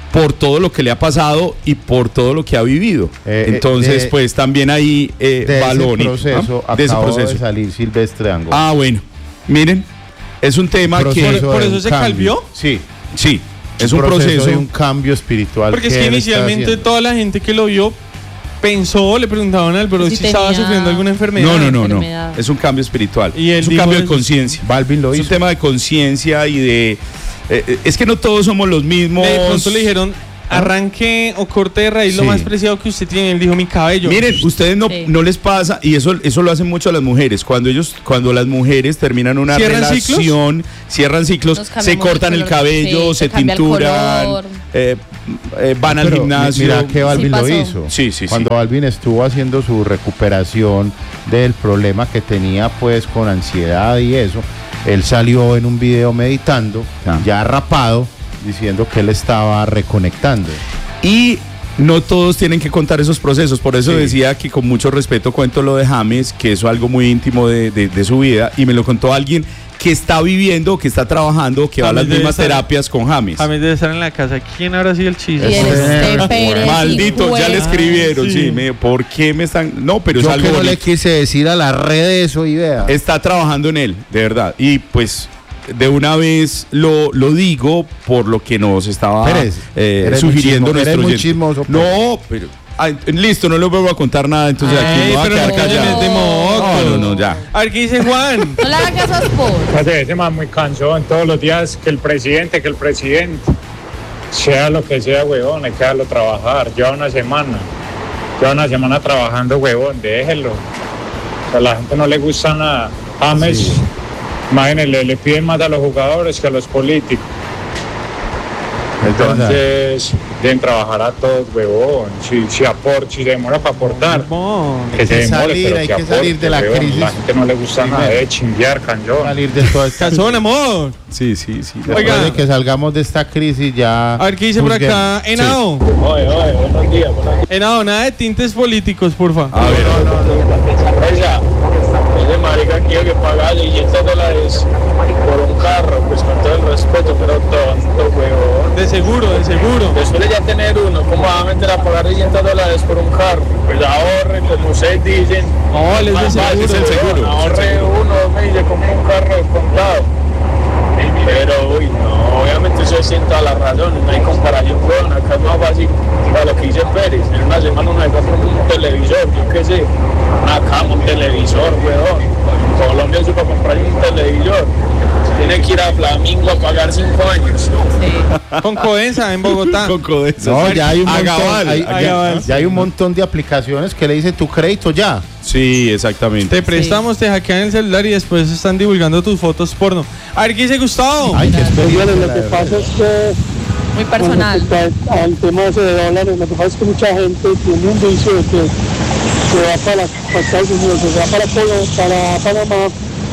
por todo lo que le ha pasado y por todo lo que ha vivido. Eh, Entonces, de- pues también ahí eh, De balón. ese proceso, ¿ah? de ese acabó proceso. de salir Silvestre Dangond. Ah, bueno. Miren, es un tema que... Proceso ¿Por de eso un se cambio. calvió? Sí, sí. Es un proceso proceso... de un cambio espiritual. Porque es que él está inicialmente haciendo. toda la gente que lo vio pensó, le preguntaban al bro Si si estaba tenía sufriendo alguna enfermedad. No, no, no, no. enfermedad. Es un cambio espiritual. Y él es un dijo cambio de eso. conciencia. Balvin lo Es hizo. un tema de conciencia y de... eh, eh, es que no todos somos los mismos. De pronto le dijeron, arranque o corte de raíz lo Sí. más preciado que usted tiene. Él dijo, mi cabello. Miren, ustedes no, Sí. no les pasa, y eso, eso lo hacen mucho a las mujeres. Cuando ellos, cuando las mujeres terminan una ¿Cierran relación, cierran ciclos, Nos se cambiamos cortan el el color, cabello, sí, se se cambia el tinturan, color. eh, eh, van al Pero gimnasio. Mira que Balvin Sí lo pasó. hizo. Sí, sí, Cuando sí. Balvin estuvo haciendo su recuperación del problema que tenía pues con ansiedad y eso, él salió en un video meditando, Ah. ya rapado, diciendo que él estaba reconectando. Y no todos tienen que contar esos procesos. Por eso Sí. decía que con mucho respeto cuento lo de James, que eso es algo muy íntimo de, de- de su vida, y me lo contó alguien que está viviendo, que está trabajando, que va a James las debe mismas estar- terapias con James. James debe estar en la casa. ¿Quién habrá sido el chiste? Y el este Pérez, Maldito, ya le hijo de- escribieron, Sí. sí, me, ¿por qué me están...? No, pero es Yo algo que no le bonito. quise decir a la red eso y vea. Está trabajando en él, de verdad. Y pues de una vez lo, lo digo por lo que nos estaba Pérez, eh, eres muy sugiriendo chismo- nuestro eres muy oyente. chismoso, Pérez. No, pero... ay, listo, no les vuelvo a contar nada, entonces aquí Ay, me voy a pero quedar no, callado. de moco. No, no, no, ya. A ver, ¿qué dice Juan? No le hagas caso a Sport. Parce, ese man muy cansón, todos los días que el presidente, que el presidente, sea lo que sea, huevón, hay que dejarlo trabajar. Lleva una semana, lleva una semana trabajando, huevón, déjelo. O sea, a la gente no le gusta nada. James, Sí. imagínense, le, le piden más a los jugadores que a los políticos. Es verdad. Entonces, deben trabajar a todos, huevón. Si, si, apor, si se demora para aportar, No. que se que demore, salir, pero hay que que aporte, salir de la huevón. crisis. La gente no le gusta Sí, nada man. de chinguear, cañón. Salir de toda esta Cazón, amor. Sí, sí, sí. Después Oiga. de que salgamos de esta crisis ya. A ver, ¿qué dice por juzguemos. acá? Henao. Oye, oye, buenos días, buenos días. Henao, nada de tintes políticos, porfa. A ver, Oiga, ese marica quiere que pague seiscientos dólares por un carro, pues con todo el respeto, pero tonto, huevón. De seguro, de seguro. Después de ya tener uno, ¿cómo va a meter a pagar seiscientos dólares por un carro? Pues ahorre, como ustedes dicen. No, él es de Más seguro. fácil, es el huevón, seguro, Ahorre uno, me dice, compre un carro descontado. Pero, uy, no, obviamente eso es en todas las razones, no hay comparación, weón, acá es más fácil para lo que dice Pérez, en una semana uno se compra un televisor, yo qué sé, una cama, un televisor, weón, en Colombia eso para comprar un televisor, tiene que ir a Flamingo a pagar cinco años. Con Codensa en Bogotá. con Codesa. No, ya hay un A montón, Gabal, hay- a ya- Gabal. ya hay un montón de aplicaciones que le dicen tu crédito ya. Sí, exactamente. Te prestamos, te hackean el celular y después están divulgando tus fotos porno. A ver, ¿qué dice Gustavo? Ay, qué Oigan, experiencia. lo la que verdad. pasa es que Muy con personal. respecto al, al tema ese de dólares, lo que pasa es que mucha gente tiene un vicio de que se va para, para Estados Unidos, se va para, Polo- para Panamá.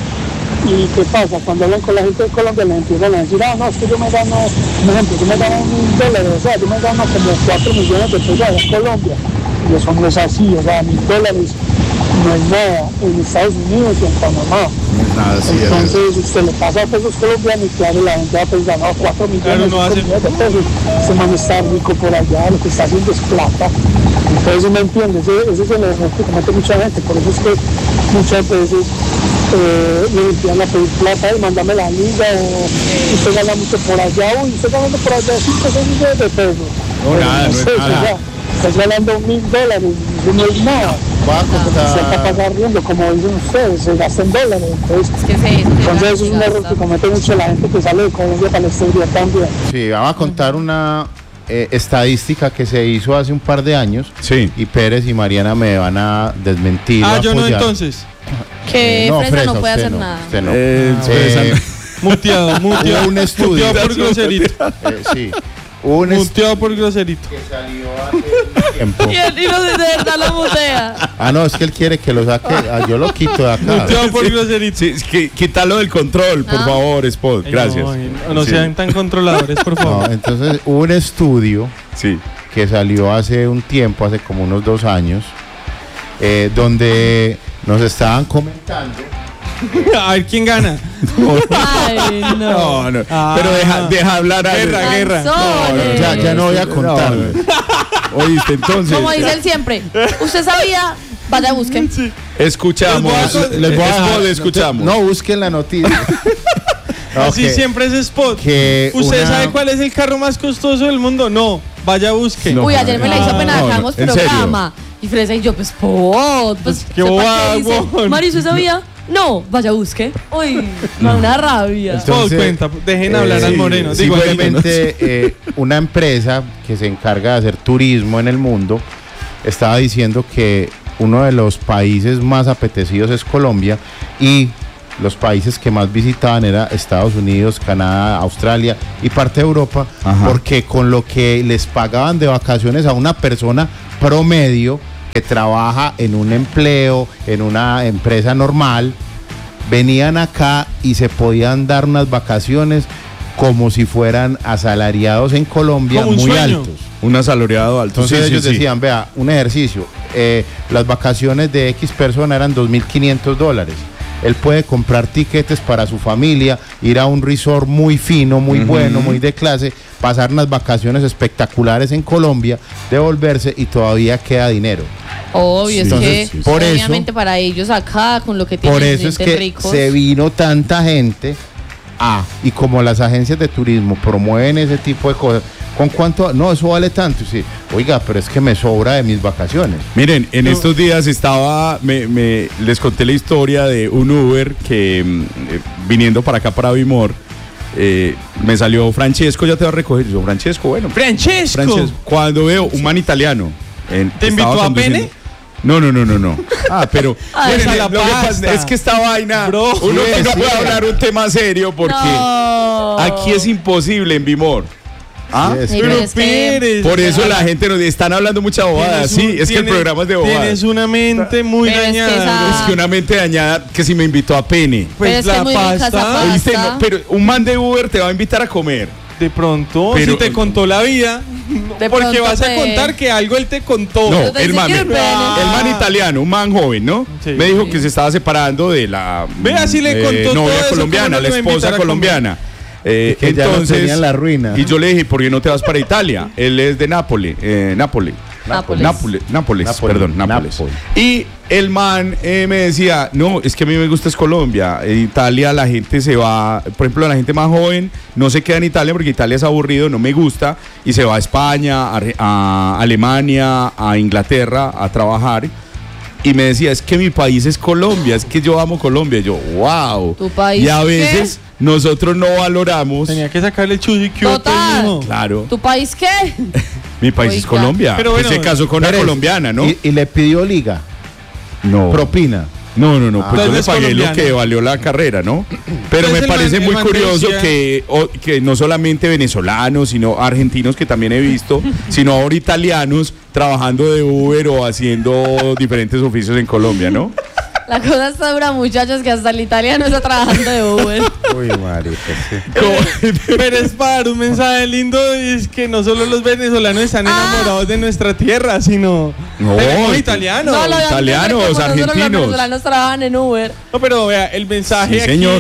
¿Y qué pasa? Cuando hablan con la gente de Colombia, les empiezan a decir, ah, no, es que yo me gano, por ejemplo, yo me gano mil dólares, o sea, yo me gano como cuatro millones de pesos allá en Colombia. Y eso no es así, o sea, mil dólares no es nada en Estados Unidos y en Panamá. Nada, sí, es verdad. Entonces, usted le pasa a pesos colombianos y claro, la gente va a pensar, no, cuatro millones, Claro, no cinco hace- millones de pesos, ese man está rico por allá, lo que está haciendo es plata. Entonces, ¿me entiende? Ese, ese es el error que comete mucha gente, por eso es que muchas veces eh, le empiezan a pedir plata y mándame la liga, o usted gana mucho por allá, uy, usted ganando por allá cinco o seis millones de pesos. No, Pero nada, no es sé, o nada. sea, estás ganando mil dólares, eso no es nada. Va a Se está contar. pagando, como dicen ustedes, se gasta en dólares. Entonces, Es que se, entonces eso es un error que comete mucho la gente que sale de Colombia para el exterior también. Sí, vamos a contar una eh, estadística que se hizo hace un par de años. Sí. Y Pérez y Mariana me van a desmentir. Ah, o yo no apoyar. entonces. Que Eh, no, Fresa, Fresa, no puede usted hacer no, nada. usted no. Eh, Eh, Fresa Muteado, muteado. Hubo un estudio. Muteado por groserito. eh, sí. Hubo un estudio Muteado por groserito. que salió hace un tiempo. Y él y no, de verdad lo mutea. Ah, no, es que él quiere que lo saque. Ah, yo lo quito de acá. Muteado por groserito. Sí, es que quítalo del control, por Ah. favor, Spot. Gracias. No, no, no Sí. sean tan controladores, por No, favor. entonces hubo un estudio Sí. que salió hace un tiempo, hace como unos dos años, eh, donde nos estaban comentando A ver quién gana. Ay, no. No, no. Ah. Pero deja, deja hablar a Guerra, guerra. No, no, no, Ya, ya no voy a contar. No. Oíste, entonces. Como dice él siempre, ¿usted sabía? Vaya, busquen. Escuchamos. Les voy a dejar- Spot, escuchamos. No busquen la noticia. Así Ok. siempre es Spot. Que ¿Usted una- sabe cuál es el carro más costoso del mundo? No. Vaya, busque. Uy, ayer me la hizo apenas no, acabamos ¿en serio? programa. Y Fresa y yo, pues, Spot. Pues, qué ¿usted para bobada, dice? huevón. Mari, ¿usted sabía? No, vaya, busque. Uy, me da una rabia. Spot, cuenta. Dejen hablar eh, al moreno. Digo, simplemente eh, una empresa que se encarga de hacer turismo en el mundo estaba diciendo que uno de los países más apetecidos es Colombia y los países que más visitaban era Estados Unidos, Canadá, Australia y parte de Europa, Ajá. porque con lo que les pagaban de vacaciones a una persona promedio que trabaja en un empleo, en una empresa normal, venían acá y se podían dar unas vacaciones como si fueran asalariados en Colombia, Como un muy sueño. altos. Un asalariado alto. Entonces Sí, sí, ellos sí. decían, vea, un ejercicio, eh, las vacaciones de X persona eran dos mil quinientos dólares. Él puede comprar tiquetes para su familia, ir a un resort muy fino, muy Ujú. bueno, muy de clase, pasar unas vacaciones espectaculares en Colombia, devolverse y todavía queda dinero. Obvio, es Entonces, que por eso- obviamente para ellos acá, con lo que tienen, Por eso se es sienten que ricos. se vino tanta gente a, y como las agencias de turismo promueven ese tipo de cosas, ¿con cuánto? No, eso vale tanto. Sí, oiga, pero es que me sobra de mis vacaciones. Miren, en estos días estaba, me, me- les conté la historia de un Uber que mm, eh, viniendo para acá, para Bimor, eh, me salió Francesco, ya te va a recoger. Yo, Francesco, bueno. Francesco. Francesco. Cuando veo un man italiano. en- ¿Te estaba invitó a conduciendo- pene? No, no, no, no, no. Ah, pero Ay, miren, esa la lo que pasa pasta. es que esta vaina, Bro. uno Sí, que no sí. puede hablar un tema serio porque No. aquí es imposible en Bimor. ¿Ah? Sí, Sí, Pero pero es que- Pérez, Por eso ya. la gente nos están hablando mucha bobada. Tienes Sí, un- es que el tienes- programa es de bobadas. Tienes una mente muy Pero es que dañada. esa- Es que una mente dañada que si me invitó a pene. Pues Pero es que la es muy rica esa pasta. pasta. ¿Oíste? No, pero un man de Uber te va a invitar a comer. De pronto, Pero- si te contó la vida, De porque pronto vas a te- contar que algo él te contó. No, Entonces, el man, ¿qué me- pene? el man italiano, un man joven, ¿no? Sí. Me dijo que se estaba separando de la Ve, así le eh, contó todo novia eso, colombiana, ¿cómo no la te va a esposa invitar a colombiana. Eh, Y que ya lo entonces, tenía en la ruina. Y yo le dije, ¿por qué no te vas para Italia? Él es de Nápoles, eh, Nápoles. Nápoles. Nápoles, Nápoles, Nápoles, perdón, Nápoles. Nápoles. Y el man eh, me decía, no, es que a mí me gusta es Colombia. En Italia la gente se va, por ejemplo, la gente más joven no se queda en Italia porque Italia es aburrido, no me gusta, y se va a España, a, Re- a Alemania, a Inglaterra a trabajar. Y me decía, es que mi país es Colombia, es que yo amo Colombia. Y yo, wow. ¿Tu país Y a qué? veces nosotros no valoramos. Tenía que sacarle el chuzi que Total. Claro, ¿Tu país qué? mi país es Oiga. Colombia. Pero Pero bueno, se casó con una Pérez, colombiana, ¿no? Y, y le pidió liga, No. propina. No, no, no, pues Tal yo le vez pagué lo colombiana. que valió la carrera, ¿no? Pero Entonces me el parece man- el muy man curioso decía- que, o- que no solamente venezolanos, sino argentinos que también he visto, sino ahora italianos trabajando de Uber o haciendo diferentes oficios en Colombia, ¿no? La cosa está dura, muchachos, que hasta el italiano está trabajando de Uber. Uy, marica, sí. Pero es para dar un mensaje lindo, y es que no solo los venezolanos están enamorados de nuestra tierra, sino No, tenemos italianos. No, lo de antes, italianos, porque como nosotros argentinos. Los venezolanos trabajan en Uber. No, pero vea, el mensaje Sí, aquí, señor.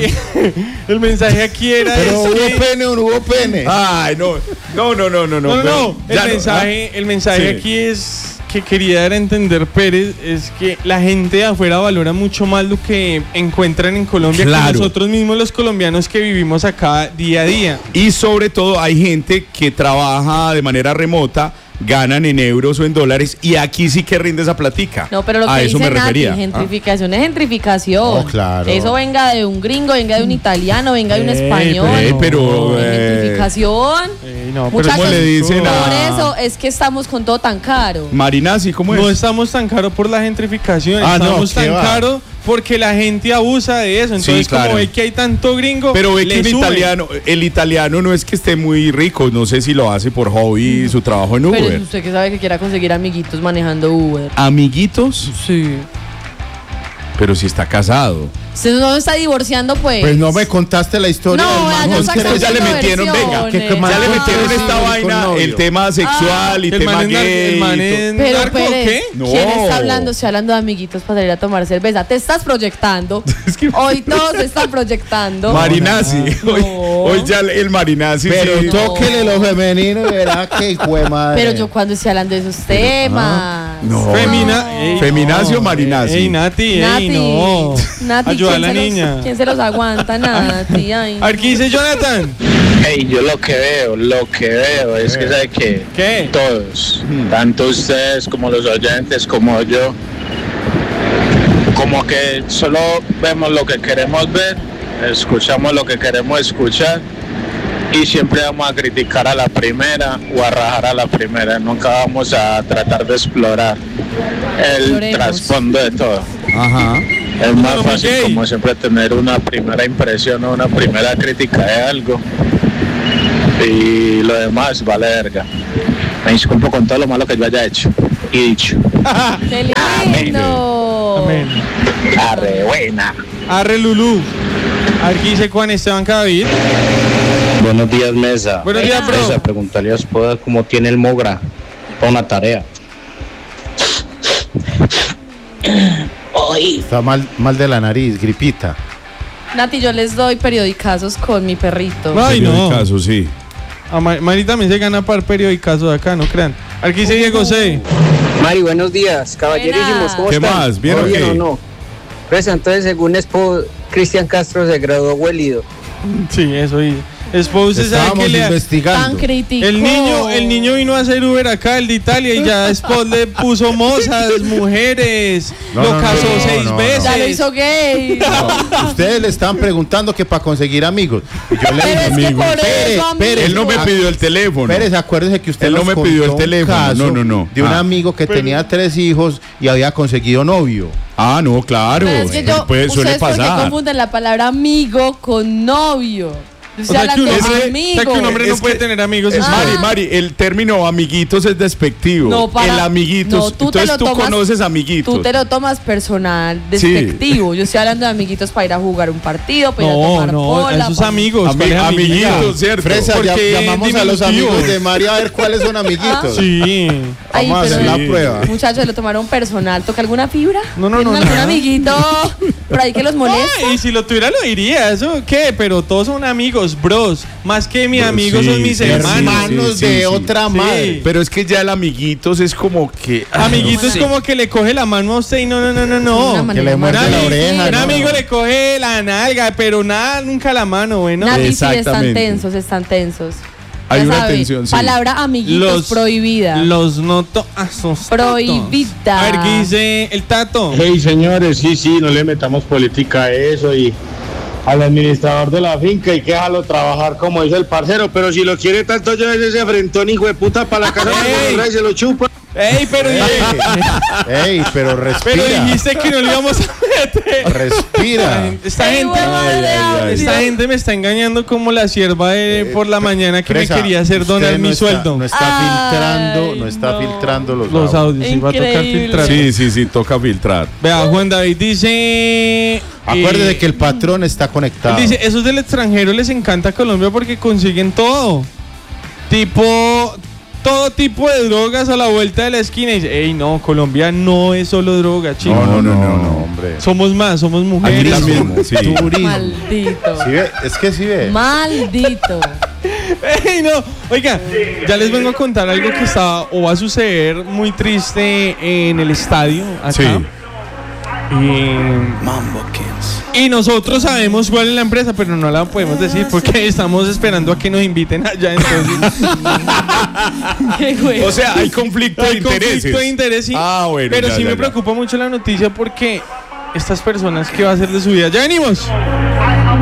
el mensaje aquí era Pero es hubo que- pene o no hubo pene. Ay, no, no, no, no, no. no, no, pero no, el ya mensaje, el mensaje Sí. aquí es que quería dar a entender Pérez es que la gente de afuera valora mucho más lo que encuentran en Colombia Claro. que nosotros mismos los colombianos que vivimos acá día a día. Y sobre todo hay gente que trabaja de manera remota, ganan en euros o en dólares, y aquí sí que rinde esa platica. No, pero lo a que eso dice me Nati, refería. ¿Ah? gentrificación es gentrificación. Oh, claro. Eso venga de un gringo, venga de un italiano, venga de un Ey, español. Eh, pero, Es eh, gentrificación. Eh, no, pero Muchachos, ¿cómo le dicen por a- eso es que estamos con todo tan caro. Marinazzi, ¿cómo es? no estamos tan caro por la gentrificación, Ah, no, estamos ¿qué tan va? caro porque la gente abusa de eso. Entonces, claro. como ve que hay tanto gringo, Pero ve le que un suben. italiano, el italiano no es que esté muy rico, no sé si lo hace por hobby, su trabajo en Pero Uber. es usted que sabe que quiera conseguir amiguitos manejando Uber. Amiguitos, Sí. pero si está casado. Usted no se está divorciando, pues. Pues no me contaste la historia. No, del ya man. no sacó Pues ya le cinco metieron, venga, versiones. que- que ya le Ah, metieron sí, esta con vaina, novio. el tema sexual y El tema man es nar- gay. el man y es- todo. Pero, ¿Narco o Pérez, qué? No. ¿quién está hablando? Estoy hablando de amiguitos para salir a tomar cerveza. Te estás proyectando. Hoy todos se están proyectando. Marinazzi. No. Hoy, hoy ya el Marinazzi. Pero sí. tóquele lo femenino y verá que hijo de madre. Pero yo cuando estoy hablando de esos temas. No. Femina, ey, Feminazi o Marinazzi. Ey, Nati, ey, Nati, no. Nati, Ayuda a ¿quién la se los- niña. ¿Quién se los aguanta, Nati? Ay. A ver, ¿qué dice Jonathan? Hey, yo lo que veo, lo que veo es que, ¿sabe qué? ¿Qué? Todos, tanto ustedes como los oyentes, como yo, como que solo vemos lo que queremos ver, escuchamos lo que queremos escuchar y siempre vamos a criticar a la primera o a rajar a la primera. Nunca vamos a tratar de explorar el Exploremos. trasfondo de todo. Ajá. Es más No, fácil, ok. como siempre, tener una primera impresión o una primera crítica de algo y lo demás vale verga. Me disculpo con todo lo malo que yo haya hecho y dicho. ¡Qué lindo! Amén. Arre buena. Arre Lulú. A ver, ¿qué dice Juan Esteban Cadavid? Buenos días, mesa. Buenos días, bro. Mesa, preguntarle a Spoda cómo tiene el Mogra para una tarea. Está mal, mal de la nariz, gripita. Nati, yo les doy periodicazos con mi perrito. Ay, no. Caso, sí. A Ma- Mari también se gana para el periodicazo de acá, no crean. A ver, ¿qué dice Diego C? Mari, buenos días, caballerísimos, ¿cómo ¿Qué están? más? ¿Bien ¿Todo o qué? o no? Pues entonces, según Expo, Cristian Castro se graduó huelido. Sí, eso y Esposa sabe Estábamos que le investigando. Tan crítico. el niño, el niño vino a hacer Uber acá, el de Italia, y ya después le puso mozas, mujeres, No, lo no, casó no, no, seis no, veces. Ya lo hizo gay. No, ustedes le están preguntando que para conseguir amigos. Y yo le Pero dije, es que amigo, por Pérez, eso, amigo. Pérez, Él no me ah, pidió el teléfono. Pérez, acuérdese que usted Él no nos me contó pidió el un teléfono. caso No, no, no. de un Ah. amigo que Pero- tenía tres hijos y había conseguido novio. Ah, no, claro. Pero es que yo, Puede- suele ustedes porque pasar. confunden la palabra amigo con novio. Yo O estoy sea, que un hablando de hombre, amigo. o sea, que un hombre no Es puede que- tener amigos. Es es Mari, feo. Mari, el término amiguitos es despectivo. No, para- el amiguitos. no, tú te Entonces lo tú tomas- conoces amiguitos. Tú te lo tomas personal, Sí. despectivo. Yo estoy hablando de amiguitos para ir a jugar un partido, para ir a No, tomar no, pola, esos para- amigos. Ami- ¿cuáles amiguitos, ¿cierto? Fresa, ya- Porque llamamos a los diminutivo. amigos de María a ver cuáles son amiguitos. Sí. Ay, Vamos a pero hacer la el- prueba. Muchachos, lo tomaron personal. ¿Toca alguna fibra? No, no, ¿Tienen no, algún nada. amiguito por ahí que los molesta? Ay, y si lo tuviera lo diría, ¿eso qué? Pero todos son amigos, bros. Más que mis amigos sí, son mis sí, hermanos. Hermanos sí, de sí. otra Sí. madre. Pero es que ya el amiguitos es como que. ay, Amiguito no es sé. como que le coge la mano a usted y no, no, no, no, no. Una Que manera le muy muerde la amigo- oreja. Un ¿no? amigo le coge la nalga, pero nada, nunca la mano, bueno. Nati, sí, están Exactamente. tensos, están tensos. Hay Ya una sabe, tensión, sí. Palabra amiguitos prohibida. Los noto asustados. Prohibida. A ver, ¿qué dice el Tato? Hey señores, sí, sí, no le metamos política a eso y al administrador de la finca y que déjalo trabajar como dice el parcero, pero si lo quiere tanto yo ese frentón hijo de puta para la casa Ey. y se lo chupa. Ey, pero, Ey, pero respira. pero dijiste que no le íbamos a meter. Respira. Esta Ey, gente, huevón de ay, ay, audio. esta gente me está engañando como la sierva de por la mañana que Fresa, me quería hacer usted donar no mi está- sueldo. No está Ay, filtrando, no está no. filtrando los, Los audios. audios, sí, va a tocar Increíble. filtrar. Sí, sí, sí, toca filtrar. Vea, Juan David dice. Acuérdese eh, que el patrón está conectado. Él dice, esos del extranjero les encanta Colombia porque consiguen todo. Tipo, todo tipo de drogas a la vuelta de la esquina. Y dice, ey, no, Colombia no es solo droga, chicos. No, no, no, no, no, hombre. Somos más, somos Aquí mujeres. también, sí. Turismo. Maldito. ¿Sí ve? Es que sí ve. Maldito. Ey, no. Oiga, ya les vengo a contar algo que está o va a suceder muy triste en el estadio acá. Sí. Y, y nosotros sabemos cuál es la empresa, pero no la podemos decir porque estamos esperando a que nos inviten allá. Entonces, Qué güey. O sea, hay conflicto de hay intereses. conflicto de interés, sí. Ah, bueno. Pero ya, sí ya, me ya. preocupa mucho la noticia porque estas personas, ¿qué va a hacer de su vida? ¡Ya venimos!